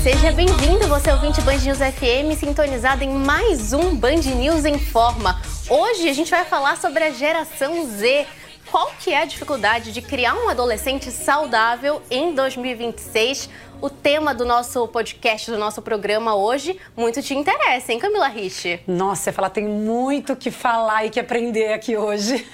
Seja bem-vindo, você ouvinte Band News FM, sintonizado em mais um Band News em Forma. Hoje a gente vai falar sobre a geração Z. Qual que é a dificuldade de criar um adolescente saudável em 2026? O tema do nosso podcast, do nosso programa hoje, muito te interessa, hein, Camila Rich? Nossa, eu falar, tem muito o que falar e que aprender aqui hoje.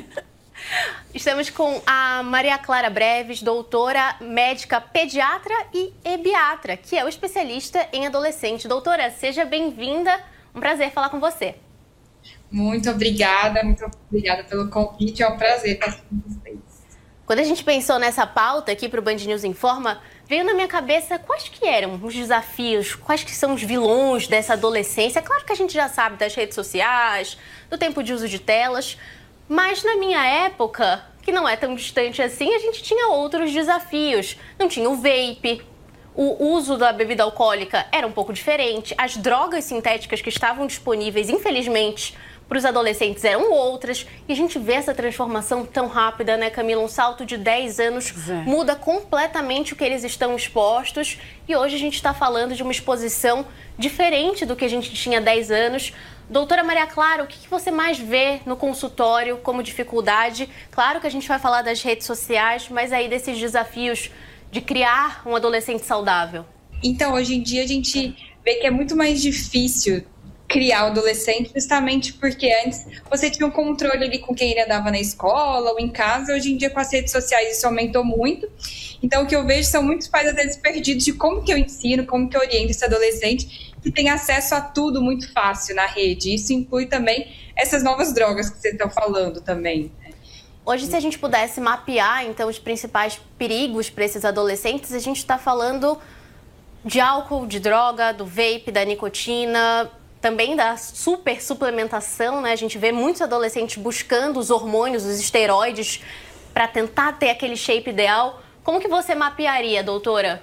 Estamos com a Maria Clara Breves, doutora médica pediatra e ebiatra, que é o especialista em adolescente. Doutora, seja bem-vinda. Um prazer falar com você. Muito obrigada pelo convite. É um prazer estar com vocês. Quando a gente pensou nessa pauta aqui para o Band News Informa, veio na minha cabeça quais que eram os desafios, quais que são os vilões dessa adolescência. Claro que a gente já sabe das redes sociais, do tempo de uso de telas, mas na minha época, que não é tão distante assim, a gente tinha outros desafios. Não tinha o vape, o uso da bebida alcoólica era um pouco diferente, as drogas sintéticas que estavam disponíveis, infelizmente, para os adolescentes eram outras, e a gente vê essa transformação tão rápida, né, Camila? Um salto de 10 anos muda completamente o que eles estão expostos, e hoje a gente está falando de uma exposição diferente do que a gente tinha há 10 anos. Doutora Maria Clara, o que você mais vê no consultório como dificuldade? Claro que a gente vai falar das redes sociais, mas aí desses desafios de criar um adolescente saudável. Então, hoje em dia a gente vê que é muito mais difícil criar o adolescente, justamente porque antes você tinha um controle ali com quem ele andava na escola ou em casa. Hoje em dia, com as redes sociais, isso aumentou muito. Então, o que eu vejo são muitos pais, às vezes, perdidos de como que eu ensino, como que eu oriento esse adolescente que tem acesso a tudo muito fácil na rede. Isso inclui também essas novas drogas que vocês estão falando também. Hoje, se a gente pudesse mapear, então, os principais perigos para esses adolescentes, a gente está falando de álcool, de droga, do vape, da nicotina, também da super suplementação, né? A gente vê muitos adolescentes buscando os hormônios, os esteroides, para tentar ter aquele shape ideal. Como que você mapearia, doutora?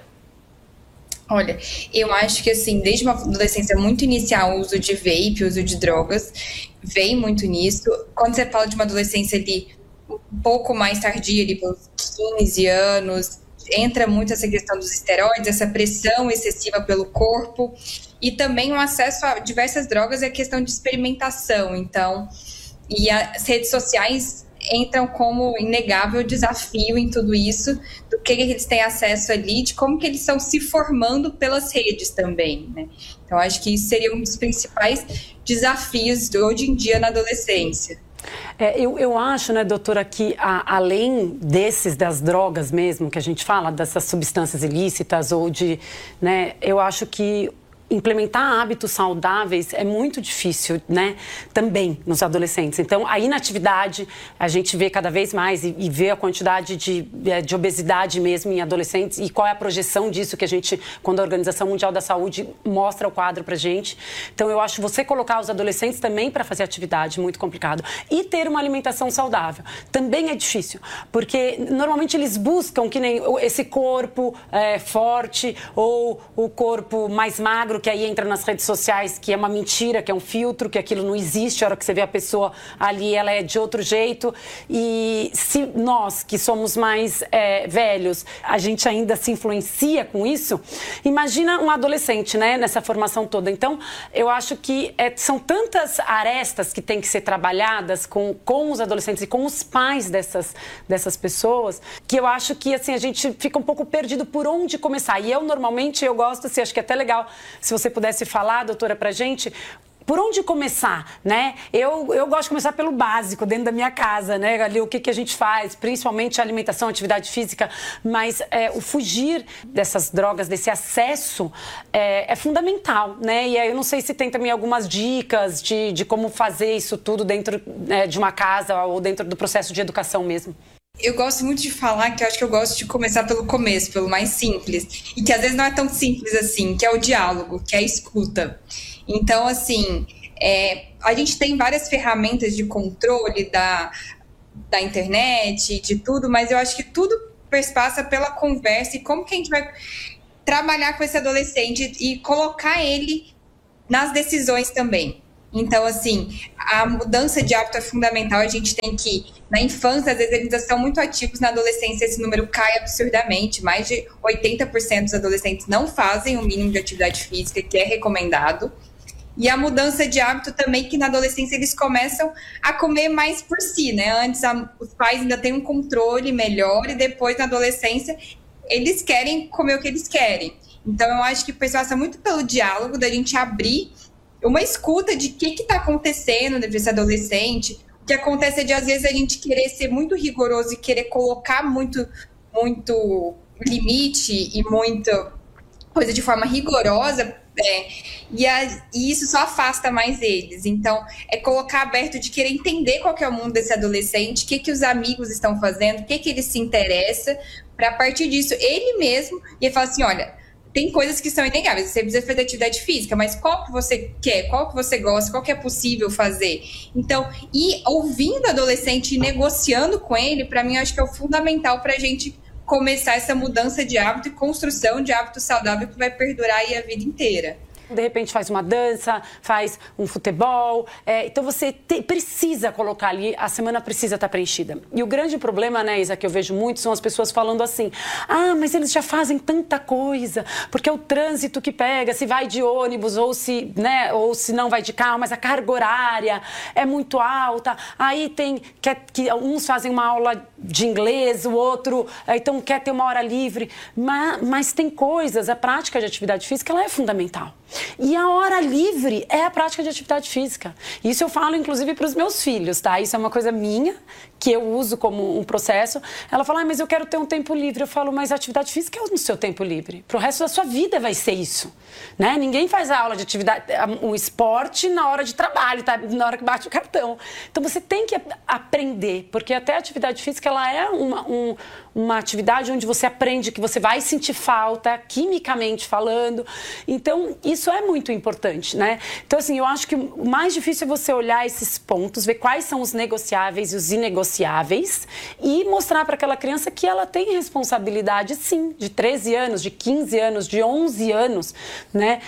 Olha, eu acho que assim, desde uma adolescência muito inicial, o uso de vape, o uso de drogas, vem muito nisso. Quando você fala de uma adolescência ali um pouco mais tardia, ali pelos 15 anos, entra muito essa questão dos esteroides, essa pressão excessiva pelo corpo, e também o acesso a diversas drogas é questão de experimentação. Então, e as redes sociais entram como inegável desafio em tudo isso, do que eles têm acesso ali, de como que eles estão se formando pelas redes também, né? Então, acho que isso seria um dos principais desafios de hoje em dia na adolescência. Eu acho, né, doutora, que além das drogas mesmo, que a gente fala, dessas substâncias ilícitas ou né, eu acho que implementar hábitos saudáveis é muito difícil, né? Também nos adolescentes. Então, a inatividade, a gente vê cada vez mais e vê a quantidade de obesidade mesmo em adolescentes e qual é a projeção disso que a gente, quando a Organização Mundial da Saúde mostra o quadro pra gente. Então, eu acho você colocar os adolescentes também para fazer atividade muito complicado. E ter uma alimentação saudável também é difícil, porque normalmente eles buscam que nem esse corpo forte ou o corpo mais magro, que aí entra nas redes sociais, que é uma mentira, que é um filtro, que aquilo não existe. A hora que você vê a pessoa ali, ela é de outro jeito. E se nós, que somos mais velhos, a gente ainda se influencia com isso, imagina um adolescente, né, nessa formação toda. Então, eu acho que são tantas arestas que têm que ser trabalhadas com os adolescentes e com os pais dessas pessoas, que eu acho que, assim, a gente fica um pouco perdido por onde começar. E normalmente, eu gosto, assim, acho que é até legal se você pudesse falar, doutora, pra gente, por onde começar, né? Eu gosto de começar pelo básico, dentro da minha casa, né? Ali o que a gente faz, principalmente a alimentação, a atividade física, mas o fugir dessas drogas, desse acesso, é fundamental, né? E aí eu não sei se tem também algumas dicas de como fazer isso tudo dentro de uma casa ou dentro do processo de educação mesmo. Eu gosto muito de falar que eu acho que eu gosto de começar pelo começo, pelo mais simples, e que às vezes não é tão simples assim, que é o diálogo, que é a escuta. Então, assim, a gente tem várias ferramentas de controle da internet, de tudo, mas eu acho que tudo passa pela conversa e como que a gente vai trabalhar com esse adolescente e colocar ele nas decisões também. Então, assim, a mudança de hábito é fundamental. A gente tem que, na infância, às vezes eles já são muito ativos, na adolescência esse número cai absurdamente. Mais de 80% dos adolescentes não fazem o mínimo de atividade física que é recomendado. E a mudança de hábito também, que na adolescência eles começam a comer mais por si, né? Antes os pais ainda têm um controle melhor e depois na adolescência eles querem comer o que eles querem. Então eu acho que passa muito pelo diálogo, da gente abrir uma escuta de o que está acontecendo desse adolescente. O que acontece é de às vezes a gente querer ser muito rigoroso e querer colocar muito limite e muita coisa de forma rigorosa, e isso só afasta mais eles. Então, é colocar aberto de querer entender qual que é o mundo desse adolescente, o que os amigos estão fazendo, o que ele se interessa, para a partir disso, ele mesmo, e ele fala assim, olha, tem coisas que são inegáveis, você precisa fazer atividade física, mas qual que você quer, qual que você gosta, qual que é possível fazer? Então, e ouvindo o adolescente e negociando com ele, para mim, acho que é o fundamental para a gente começar essa mudança de hábito e construção de hábito saudável que vai perdurar aí a vida inteira. De repente faz uma dança, faz um futebol. Então você precisa colocar ali, a semana precisa estar preenchida. E o grande problema, né, Isa, que eu vejo muito, são as pessoas falando assim, mas eles já fazem tanta coisa, porque é o trânsito que pega, se vai de ônibus ou se não vai de carro, mas a carga horária é muito alta. Aí que uns fazem uma aula de inglês, o outro então quer ter uma hora livre. Mas tem coisas, a prática de atividade física, ela é fundamental. E a hora livre é a prática de atividade física. Isso eu falo, inclusive, para os meus filhos, tá? Isso é uma coisa minha, que eu uso como um processo. Ela fala, mas eu quero ter um tempo livre. Eu falo, mas a atividade física é no seu tempo livre. Pro resto da sua vida vai ser isso, né? Ninguém faz a aula de atividade, um esporte na hora de trabalho, tá? Na hora que bate o cartão. Então, você tem que aprender, porque até a atividade física, ela é uma atividade onde você aprende que você vai sentir falta, quimicamente falando. Então, isso é muito importante, né? Então, assim, eu acho que o mais difícil é você olhar esses pontos, ver quais são os negociáveis e os inegociáveis e mostrar para aquela criança que ela tem responsabilidade, sim, de 13 anos, de 15 anos, de 11 anos, né?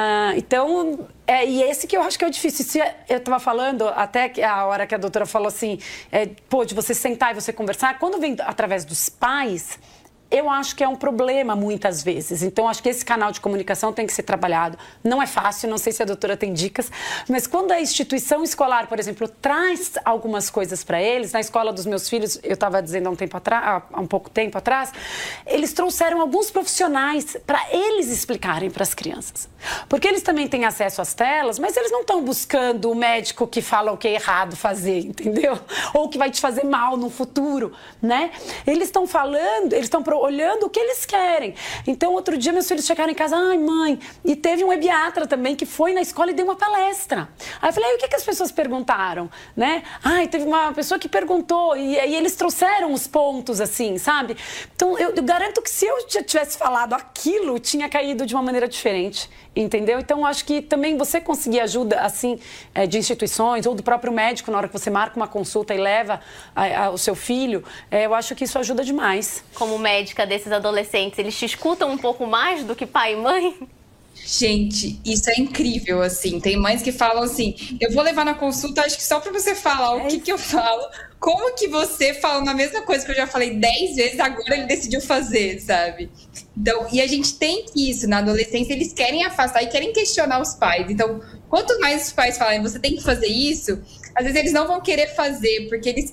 Então, e esse que eu acho que é o difícil. Se eu estava falando, até a hora que a doutora falou assim, de você sentar e você conversar, quando vem através dos pais, eu acho que é um problema muitas vezes. Então, acho que esse canal de comunicação tem que ser trabalhado. Não é fácil, não sei se a doutora tem dicas, mas quando a instituição escolar, por exemplo, traz algumas coisas para eles, na escola dos meus filhos, eu estava dizendo há um pouco tempo atrás, eles trouxeram alguns profissionais para eles explicarem para as crianças. Porque eles também têm acesso às telas, mas eles não estão buscando o médico que fala o que é errado fazer, entendeu? Ou que vai te fazer mal no futuro, né? Eles estão falando, eles estão olhando o que eles querem. Então, outro dia, meus filhos chegaram em casa, mãe, e teve um ebiatra também que foi na escola e deu uma palestra. Aí eu falei, o que as pessoas perguntaram, né? Teve uma pessoa que perguntou, e aí eles trouxeram os pontos, assim, sabe? Então, eu garanto que se eu já tivesse falado aquilo, tinha caído de uma maneira diferente, entendeu? Então, acho que também você conseguir ajuda, assim, de instituições ou do próprio médico, na hora que você marca uma consulta e leva o seu filho, eu acho que isso ajuda demais. Como médica desses adolescentes, eles te escutam um pouco mais do que pai e mãe? Gente, isso é incrível, assim. Tem mães que falam assim, eu vou levar na consulta, acho que só pra você falar o que eu falo, como que você fala na mesma coisa que eu já falei 10 vezes, agora ele decidiu fazer, sabe? Então, e a gente tem que isso, na adolescência, eles querem afastar e querem questionar os pais. Então, quanto mais os pais falarem, você tem que fazer isso, às vezes eles não vão querer fazer, porque eles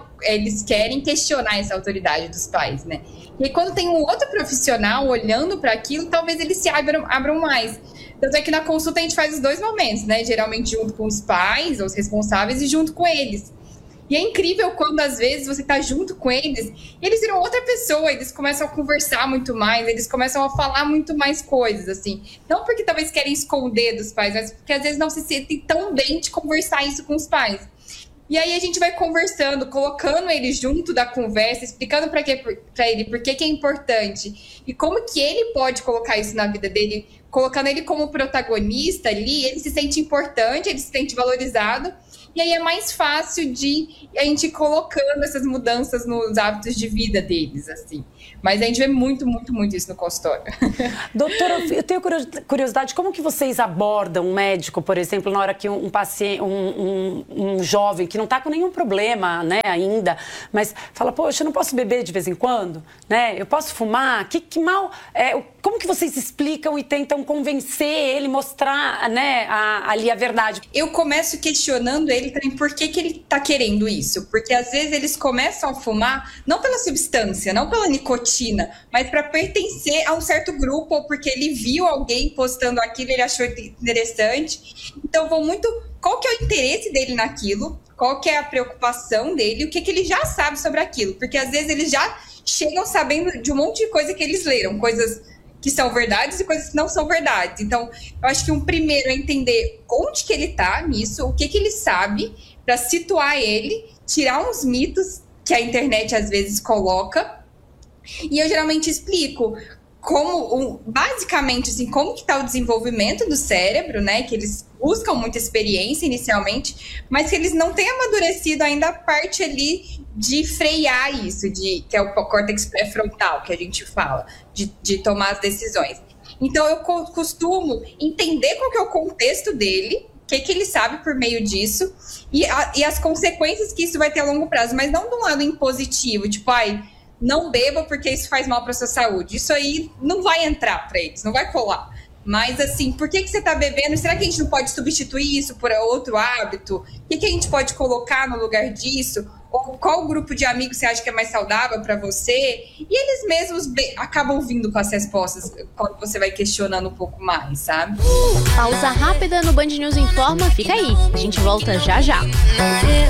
querem questionar essa autoridade dos pais, né? E quando tem um outro profissional olhando para aquilo, talvez eles se abram mais. Tanto é que na consulta a gente faz os dois momentos, né? Geralmente junto com os pais, os responsáveis, e junto com eles. E é incrível quando, às vezes, você tá junto com eles e eles viram outra pessoa, eles começam a conversar muito mais, eles começam a falar muito mais coisas, assim. Não porque talvez querem esconder dos pais, mas porque às vezes não se sentem tão bem de conversar isso com os pais. E aí a gente vai conversando, colocando ele junto da conversa, explicando para ele por que é importante e como que ele pode colocar isso na vida dele colocando ele como protagonista ali, ele se sente importante, ele se sente valorizado, e aí é mais fácil de a gente ir colocando essas mudanças nos hábitos de vida deles, assim. Mas a gente vê muito, muito, muito isso no consultório. Doutora, eu tenho curiosidade, como que vocês abordam um médico, por exemplo, na hora que um paciente, um jovem que não está com nenhum problema, né, ainda, mas fala, poxa, eu não posso beber de vez em quando, né? Eu posso fumar? Que mal... como que vocês explicam e tentam convencer ele, mostrar, né, ali a verdade? Eu começo questionando ele também por que ele tá querendo isso. Porque às vezes eles começam a fumar não pela substância, não pela nicotina, mas para pertencer a um certo grupo ou porque ele viu alguém postando aquilo, ele achou interessante. Então vou muito... Qual que é o interesse dele naquilo? Qual que é a preocupação dele? O que ele já sabe sobre aquilo? Porque às vezes eles já chegam sabendo de um monte de coisa que eles leram, coisas que são verdades e coisas que não são verdades. Então, eu acho que um primeiro é entender onde que ele tá nisso, o que ele sabe, para situar ele, tirar uns mitos que a internet às vezes coloca. E eu geralmente explico basicamente, assim, como que tá o desenvolvimento do cérebro, né? Que eles buscam muita experiência inicialmente, mas que eles não têm amadurecido ainda a parte ali de frear isso, que é o córtex pré-frontal, que a gente fala, de tomar as decisões. Então, eu costumo entender qual que é o contexto dele, o que ele sabe por meio disso, e as consequências que isso vai ter a longo prazo, mas não de um lado impositivo, tipo, não beba porque isso faz mal para sua saúde. Isso aí não vai entrar para eles, não vai colar. Mas, assim, por que você está bebendo? Será que a gente não pode substituir isso por outro hábito? O que a gente pode colocar no lugar disso? Ou qual grupo de amigos você acha que é mais saudável para você? E eles mesmos acabam vindo com as respostas quando você vai questionando um pouco mais, sabe? Pausa rápida no Band News Informa. Fica aí, a gente volta já já.